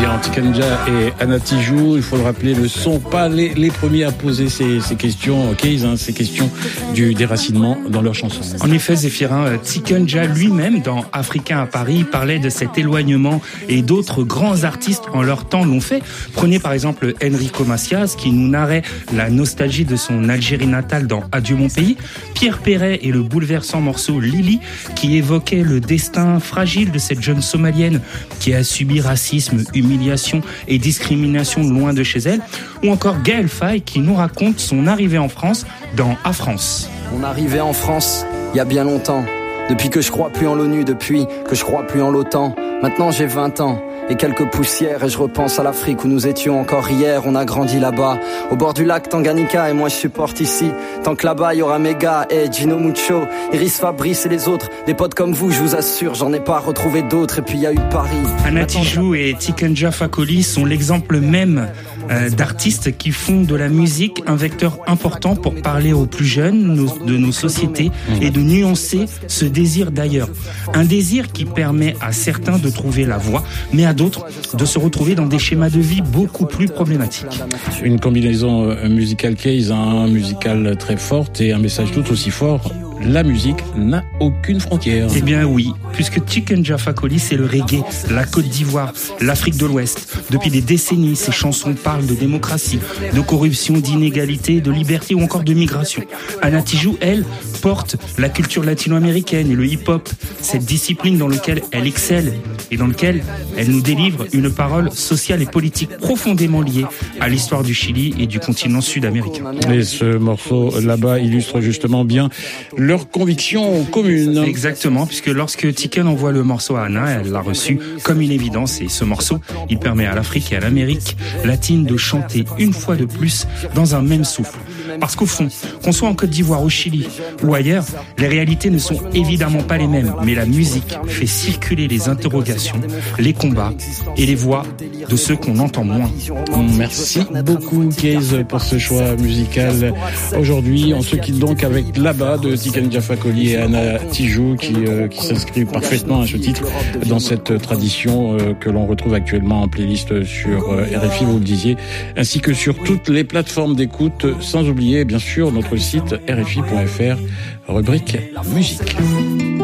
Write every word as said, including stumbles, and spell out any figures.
bien, Tikenja et Anna Tijoux, il faut le rappeler, ne sont pas les, les premiers à poser ces, ces questions, okay, hein, ces questions du déracinement dans leurs chansons. En effet, Zéphirin, Tikenja lui-même, dans Africain à Paris, parlait de cet éloignement et d'autres grands artistes en leur temps l'ont fait. Prenez par exemple Enrico Macias, qui nous narrait la nostalgie de son Algérie natale dans Adieu mon pays. Pierre Perret et le bouleversant morceau Lili, qui évoquait le destin fragile de cette jeune Somalienne qui a subi racisme, humiliation et discrimination loin de chez elle. Ou encore Gaël Faye, qui nous raconte son arrivée en France dans A France. Mon arrivée en France, il y a bien longtemps. Depuis que je crois plus en l'ONU, depuis que je crois plus en l'OTAN. Maintenant j'ai vingt ans et quelques poussières et je repense à l'Afrique où nous étions encore hier. On a grandi là-bas, au bord du lac Tanganyika, et moi je supporte ici. Tant que là-bas il y aura Mega, et hey, Gino Mucho, Iris Fabrice et les autres. Des potes comme vous, je vous assure, j'en ai pas retrouvé d'autres. Et puis il y a eu Paris. Anna Tijoux et Tikenja Fakoly sont l'exemple même euh, d'artistes qui font de la musique un vecteur important pour parler aux plus jeunes nos, de nos sociétés et de nuancer ce désir d'ailleurs. Un désir qui permet à certains de trouver la voie, mais à d'autres de se retrouver dans des schémas de vie beaucoup plus problématiques. Une combinaison musicale case, un musical très forte et un message tout aussi fort. La musique n'a aucune frontière. Eh bien oui, puisque Tikenja Fakoly, c'est le reggae, la Côte d'Ivoire, l'Afrique de l'Ouest. Depuis des décennies, ses chansons parlent de démocratie, de corruption, d'inégalité, de liberté ou encore de migration. Anna Tijoux, elle, porte la culture latino-américaine et le hip-hop, cette discipline dans laquelle elle excelle et dans laquelle elle nous délivre une parole sociale et politique profondément liée à l'histoire du Chili et du continent sud-américain. Et ce morceau là-bas illustre justement bien leurs convictions communes. Exactement, puisque lorsque Tiken envoie le morceau à Anna, elle l'a reçu comme une évidence, et ce morceau, il permet à l'Afrique et à l'Amérique latine de chanter une fois de plus dans un même souffle. Parce qu'au fond, qu'on soit en Côte d'Ivoire, au Chili ou ailleurs, les réalités ne sont évidemment pas les mêmes, mais la musique fait circuler les interrogations, les combats et les voix de ceux qu'on entend moins. Merci beaucoup, Case, pour ce choix musical. Aujourd'hui, on se quitte donc avec Là-bas de Tikenja Fakoly et Anna Tijoux qui, euh, qui s'inscrivent parfaitement à ce titre dans cette tradition euh, que l'on retrouve actuellement en playlist sur euh, R F I, vous le disiez, ainsi que sur toutes les plateformes d'écoute, sans oublier bien sûr notre site R F I point F R, rubrique musique.